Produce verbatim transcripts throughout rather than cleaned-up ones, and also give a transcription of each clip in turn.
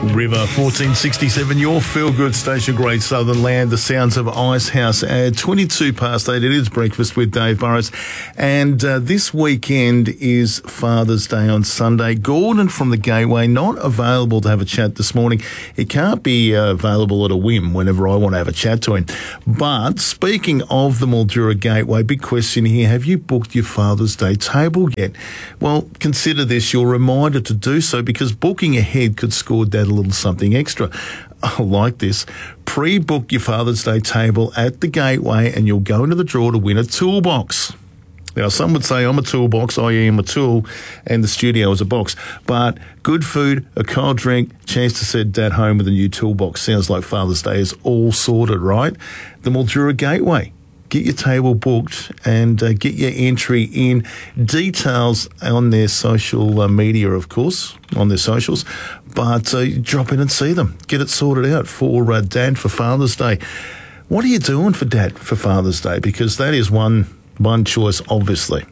River fourteen sixty-seven, your feel-good station, Great Southern Land, the sounds of Icehouse at twenty-two past eight. It is Breakfast with Dave Burrows. And uh, this weekend is Father's Day on Sunday. Gordon from the Gateway, not available to have a chat this morning. He can't be uh, available at a whim whenever I want to have a chat to him. But speaking of the Mildura Gateway, big question here. Have you booked your Father's Day table yet? Well, consider this your reminder to do so, because booking ahead could score Dad a little something extra. I like this. Pre-book your Father's Day table at the Gateway and you'll go into the draw to win a toolbox. Now, some would say I'm a toolbox, that is I'm a tool, and the studio is a box. But good food, a cold drink, chance to send Dad home with a new toolbox. Sounds like Father's Day is all sorted, right? The Mildura Gateway. Get your table booked and uh, get your entry in. Details on their social uh, media, of course, on their socials. But uh, drop in and see them. Get it sorted out for uh, Dad for Father's Day. What are you doing for Dad for Father's Day? Because that is one one choice, obviously,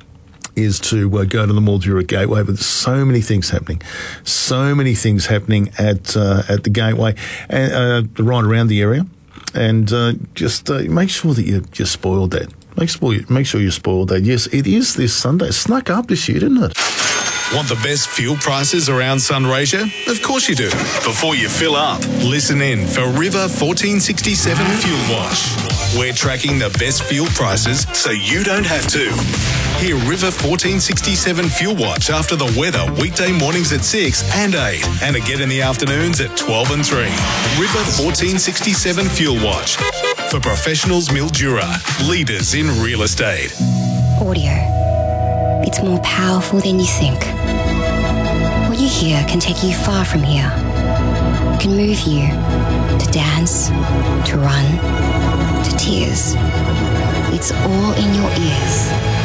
is to uh, go to the Mildura Gateway. But there's so many things happening. So many things happening at, uh, at the Gateway and uh, right around the area. And uh, just uh, make sure that you, you spoil that. Make, spoil, make sure you spoil that. Yes, it is this Sunday. It snuck up this year, didn't it? Want the best fuel prices around Sunraysia? Of course you do. Before you fill up, listen in for River fourteen sixty-seven Fuel Watch. We're tracking the best fuel prices so you don't have to. Hear River fourteen sixty-seven Fuel Watch after the weather weekday mornings at six and eight and again in the afternoons at twelve and three. River fourteen sixty-seven Fuel Watch. For professionals Mildura, leaders in real estate. Audio. It's more powerful than you think. What you hear can take you far from here. It can move you to dance, to run, to tears. It's all in your ears.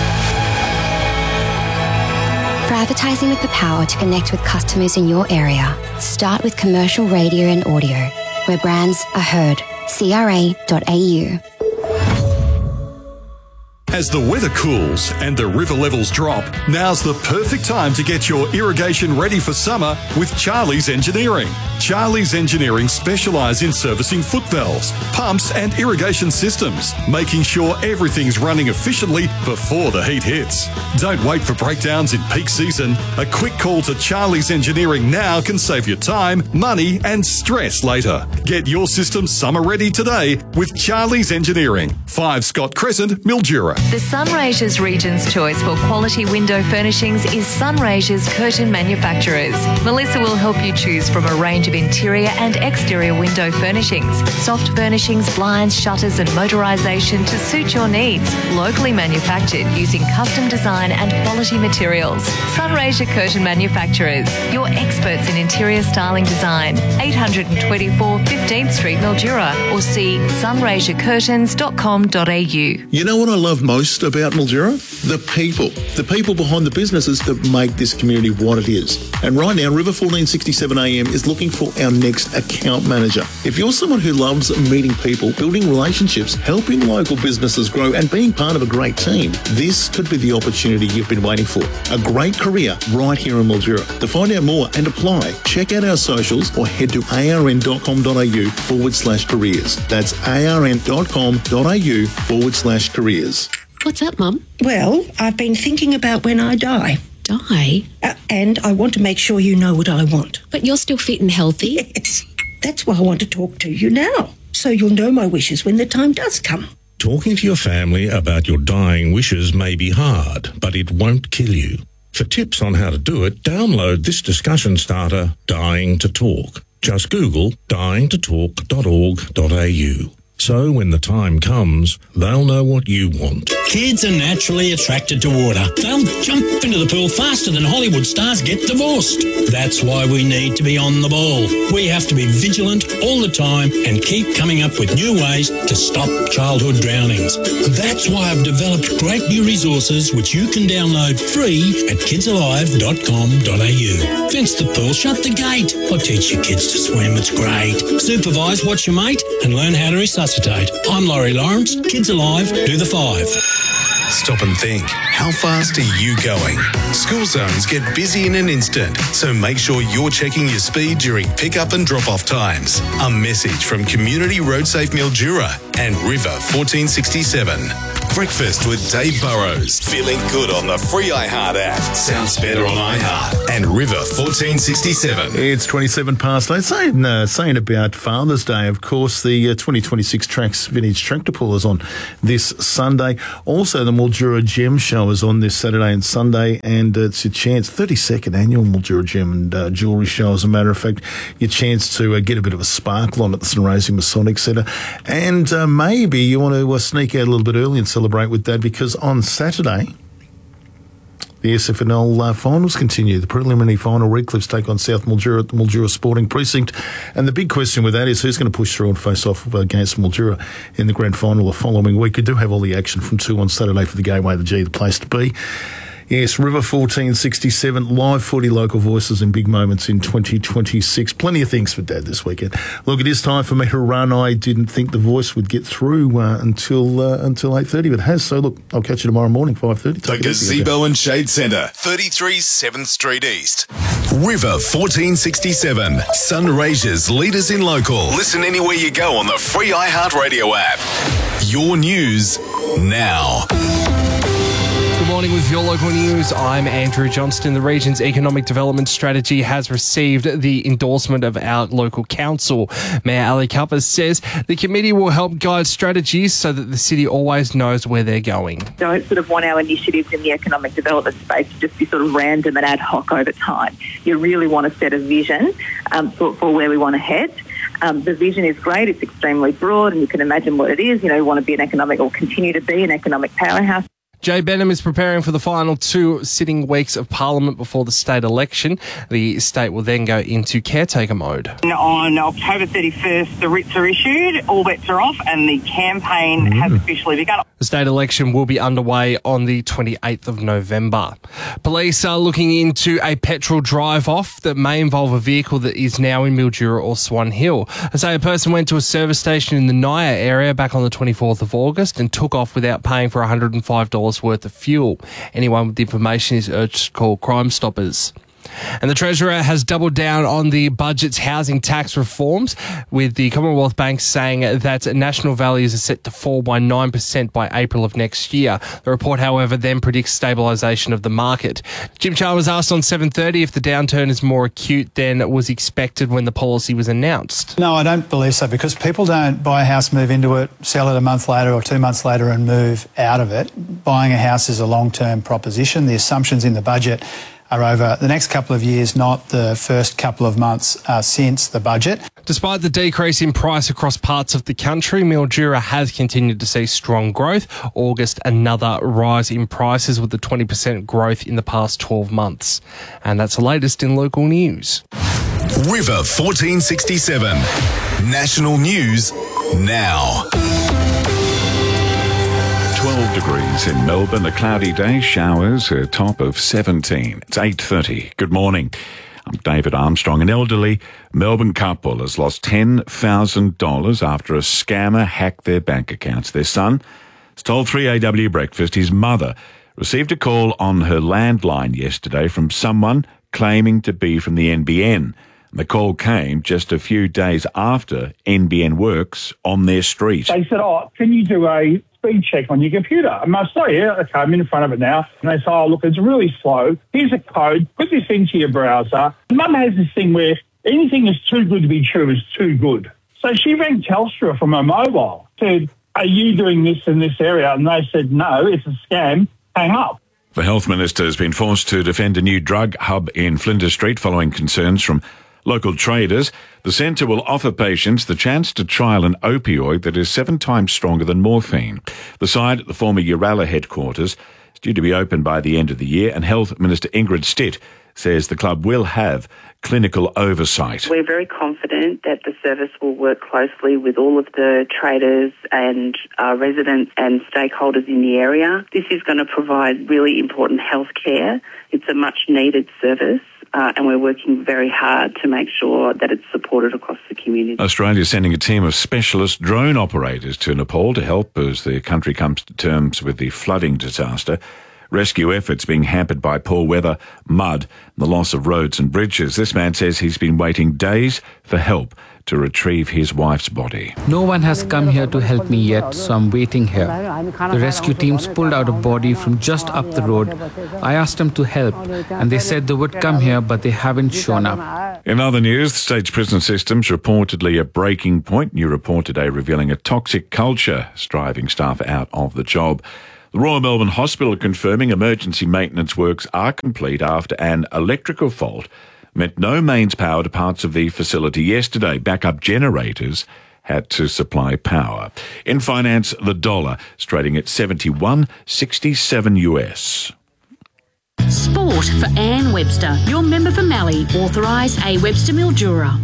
For advertising with the power to connect with customers in your area, start with commercial radio and audio, where brands are heard. C R A dot A U. As the weather cools and the river levels drop, now's the perfect time to get your irrigation ready for summer with Charlie's Engineering. Charlie's Engineering specialise in servicing foot valves, pumps and irrigation systems, making sure everything's running efficiently before the heat hits. Don't wait for breakdowns in peak season. A quick call to Charlie's Engineering now can save you time, money and stress later. Get your system summer ready today with Charlie's Engineering. five Scott Crescent, Mildura. The Sunraysia's region's choice for quality window furnishings is Sunraysia's Curtain Manufacturers. Melissa will help you choose from a range of interior and exterior window furnishings, soft furnishings, blinds, shutters and motorisation to suit your needs. Locally manufactured using custom design and quality materials. Sunraysia Curtain Manufacturers, your experts in interior styling design. eight twenty-four fifteenth Street, Mildura, or see sunraysia curtains dot com dot a u. You know what I love most about Mildura? The people. The people behind the businesses that make this community what it is. And right now, River fourteen sixty-seven A M is looking for our next account manager. If you're someone who loves meeting people, building relationships, helping local businesses grow and being part of a great team, this could be the opportunity you've been waiting for. A great career right here in Mildura. To find out more and apply, check out our socials or head to arn dot com dot a u forward slash careers. That's arn dot com dot a u forward slash careers. What's up, Mum? Well, I've been thinking about when I die. Die? Uh, and I want to make sure you know what I want. But you're still fit and healthy. Yes. That's why I want to talk to you now, so you'll know my wishes when the time does come. Talking to your family about your dying wishes may be hard, but it won't kill you. For tips on how to do it, download this discussion starter, Dying to Talk. Just Google dying to talk dot org dot a u. So when the time comes, they'll know what you want. Kids are naturally attracted to water. They'll jump into the pool faster than Hollywood stars get divorced. That's why we need to be on the ball. We have to be vigilant all the time and keep coming up with new ways to stop childhood drownings. That's why I've developed great new resources which you can download free at kids alive dot com dot a u. Fence the pool, shut the gate, or teach your kids to swim. It's great. Supervise, watch your mate, and learn how to resuscitate. I'm Laurie Lawrence. Kids Alive, do the five. Stop and think. How fast are you going? School zones get busy in an instant, so make sure you're checking your speed during pick-up and drop-off times. A message from Community Road Safe Mildura and River fourteen sixty-seven. Breakfast with Dave Burrows. Feeling good on the free iHeart app. Sounds better on iHeart. And River fourteen sixty-seven. It's twenty-seven past eight. Saying, uh, saying about Father's Day, of course, the uh, twenty twenty-six Tracks Vintage Tractor Pull is on this Sunday. Also, the Mildura Gem Show is on this Saturday and Sunday, and uh, it's your chance, thirty-second annual Mildura Gem and uh, Jewellery Show, as a matter of fact, your chance to uh, get a bit of a sparkle on at the Sunraysia Masonic Centre. And uh, maybe you want to uh, sneak out a little bit early and celebrate with that, because on Saturday, the S F N L uh, finals continue. The preliminary final, Redcliffs take on South Mildura at the Mildura Sporting Precinct. And the big question with that is who's going to push through and face off against Mildura in the grand final the following week. We do have all the action from two on Saturday for the Gateway, the G, the place to be. Yes, River fourteen sixty-seven, live footy, local voices and big moments in twenty twenty-six. Plenty of things for Dad this weekend. Look, it is time for me to run. I didn't think the voice would get through uh, until uh, until eight thirty, but it has. So, look, I'll catch you tomorrow morning, five thirty. The Gazebo and Shade Centre, thirty-three seventh Street East. River fourteen sixty-seven, Sunraysia's leaders in local. Listen anywhere you go on the free iHeartRadio app. Your news now. Good morning with your local news. I'm Andrew Johnston. The region's economic development strategy has received the endorsement of our local council. Mayor Ali Cuppa says the committee will help guide strategies so that the city always knows where they're going. Don't sort of want our initiatives in the economic development space to just be sort of random and ad hoc over time. You really want to set a vision um, for, for where we want to head. Um, the vision is great. It's extremely broad, and you can imagine what it is. You know, we want to be an economic, or continue to be an economic powerhouse. Jay Benham is preparing for the final two sitting weeks of Parliament before the state election. The state will then go into caretaker mode. On October thirty-first, the writs are issued, all bets are off, and the campaign has officially begun. The state election will be underway on the twenty-eighth of November. Police are looking into a petrol drive-off that may involve a vehicle that is now in Mildura or Swan Hill. They say a person went to a service station in the Naya area back on the twenty-fourth of August and took off without paying for one hundred five dollars worth of fuel. Anyone with information is urged to call Crime Stoppers. And the Treasurer has doubled down on the budget's housing tax reforms, with the Commonwealth Bank saying that national values are set to fall by nine percent by April of next year. The report, however, then predicts stabilisation of the market. Jim Chalmers asked on seven thirty if the downturn is more acute than was expected when the policy was announced. No, I don't believe so, because people don't buy a house, move into it, sell it a month later or two months later and move out of it. Buying a house is a long-term proposition. The assumptions in the budget are over the next couple of years, not the first couple of months uh, since the budget. Despite the decrease in price across parts of the country, Mildura has continued to see strong growth. August, another rise in prices with the twenty percent growth in the past twelve months. And that's the latest in local news. River fourteen sixty-seven, national news now. twelve degrees in Melbourne, a cloudy day, showers, a top of seventeen. It's eight thirty. Good morning. I'm David Armstrong. An elderly Melbourne couple has lost ten thousand dollars after a scammer hacked their bank accounts. Their son has told three A W Breakfast his mother received a call on her landline yesterday from someone claiming to be from the N B N. The call came just a few days after N B N works on their street. They said, oh, can you do a speed check on your computer? And I said, oh, yeah, okay, I'm in front of it now. And they say, oh, look, it's really slow. Here's a code. Put this into your browser. Mum has this thing where anything is too good to be true is too good. So she rang Telstra from her mobile, said, are you doing this in this area? And they said, no, it's a scam. Hang up. The Health Minister has been forced to defend a new drug hub in Flinders Street following concerns from local traders. The centre will offer patients the chance to trial an opioid that is seven times stronger than morphine. The site at the former Uralla headquarters is due to be open by the end of the year, and Health Minister Ingrid Stitt says the club will have clinical oversight. We're very confident that the service will work closely with all of the traders and uh, residents and stakeholders in the area. This is going to provide really important health care. It's a much needed service uh, and we're working very hard to make sure that it's supported across the community. Australia is sending a team of specialist drone operators to Nepal to help as the country comes to terms with the flooding disaster. Rescue efforts being hampered by poor weather, mud, and the loss of roads and bridges. This man says he's been waiting days for help to retrieve his wife's body. No one has come here to help me yet, so I'm waiting here. The rescue teams pulled out a body from just up the road. I asked them to help, and they said they would come here, but they haven't shown up. In other news, the state's prison system's reportedly at breaking point. New report today revealing a toxic culture is driving staff out of the job. The Royal Melbourne Hospital confirming emergency maintenance works are complete after an electrical fault meant no mains power to parts of the facility yesterday. Backup generators had to supply power. In finance, the dollar is trading at seventy-one sixty-seven U S. Sport for Anne Webster, your member for Mallee, authorised A. Webster Mildura.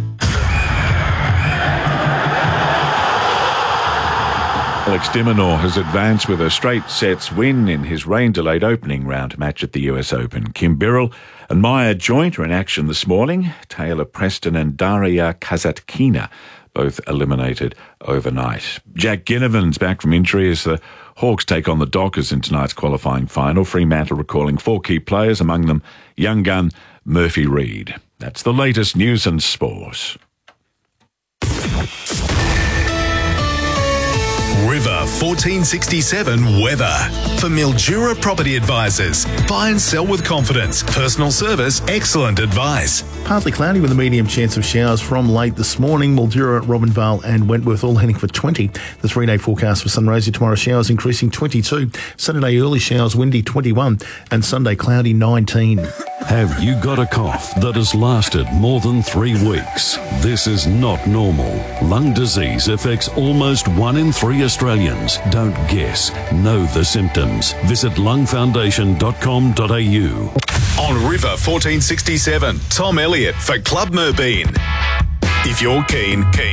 Alex de Minaur has advanced with a straight sets win in his rain-delayed opening round match at the U S Open. Kim Birrell and Maya Joint are in action this morning. Taylor Preston and Daria Kasatkina both eliminated overnight. Jack Ginnivan's back from injury as the Hawks take on the Dockers in tonight's qualifying final. Fremantle recalling four key players, among them young gun Murphy Reid. That's the latest news and sport. River fourteen sixty-seven weather. For Mildura Property Advisors. Buy and sell with confidence. Personal service, excellent advice. Partly cloudy with a medium chance of showers from late this morning. Mildura, Robinvale and Wentworth all heading for twenty. The three-day forecast for Sunraysia tomorrow, showers increasing twenty-two. Saturday early showers, windy twenty-one. And Sunday cloudy nineteen. Have you got a cough that has lasted more than three weeks? This is not normal. Lung disease affects almost one in three Australians. Don't guess. Know the symptoms. Visit lung foundation dot com dot a u. On River fourteen sixty-seven, Tom Elliott for Club Merbeen. If you're keen, keen.